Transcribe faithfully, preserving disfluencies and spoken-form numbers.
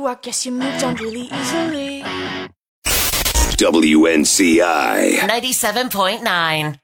you, I guess you moved on really easily. W N C I ninety-seven point nine.